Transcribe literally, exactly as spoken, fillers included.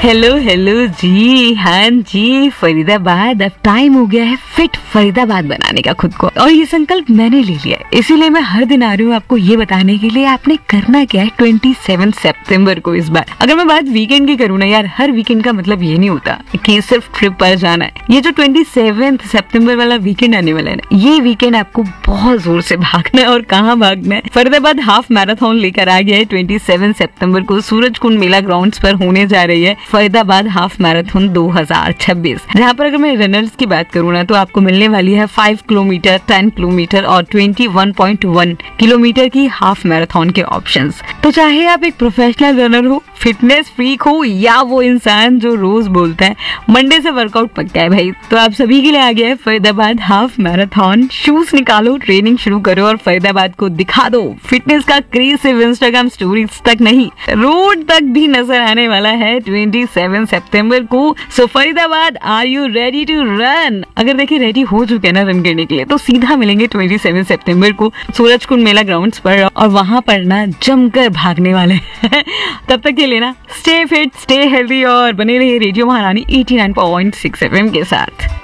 Hello hello जी, हाँ जी, फरीदाबाद अब time हो गया है फिट फरीदाबाद बनाने का खुद को, और ये संकल्प मैंने ले लिया है। इसीलिए मैं हर दिन आ रही हूँ आपको ये बताने के लिए आपने करना क्या है सत्ताईस सितंबर को। इस बार अगर मैं बात वीकेंड की करूँ ना यार, हर वीकेंड का मतलब ये नहीं होता कि सिर्फ ट्रिप पर जाना है। ये जो सत्ताईस सितंबर वाला वीकेंड आने वाला है ना, ये वीकेंड आपको बहुत जोर से भागना है। और कहाँ भागना है? फरीदाबाद हाफ मैराथन लेकर आ गया है सत्ताईस सितंबर को सूरज कुंड मेला ग्राउंड्स पर होने जा रही है फरीदाबाद हाफ मैराथन दो हज़ार छब्बीस, जहाँ पर अगर मैं रनर्स की बात करूँ ना तो आपको मिलने वाली है पाँच किलोमीटर, दस किलोमीटर और इक्कीस पॉइंट एक किलोमीटर की हाफ मैराथन के ऑप्शंस। तो चाहे आप एक प्रोफेशनल रनर हो, फिटनेस फ्रीक हो, या वो इंसान जो रोज बोलता है मंडे से वर्कआउट पक्का है भाई, तो आप सभी के लिए आ गया है फरीदाबाद हाफ मैराथन। शूज निकालो, ट्रेनिंग शुरू करो और फरीदाबाद को दिखा दो। फिटनेस का क्रेज सिर्फ इंस्टाग्राम स्टोरीज तक नहीं, रोड तक भी नजर आने वाला है सत्ताईस सितंबर को। सो Faridabad, are you ready to run? अगर देखिए रेडी हो चुके हैं ना रन करने के लिए, तो सीधा मिलेंगे सत्ताईस सितंबर को सूरज कुंड मेला ग्राउंड्स पर, और वहां पर ना जमकर भागने वाले हैं। तब तक के लिए ना स्टे फिट, स्टे हेल्दी और बने रहिए रेडियो महारानी नवासी पॉइंट छह एफएम के साथ।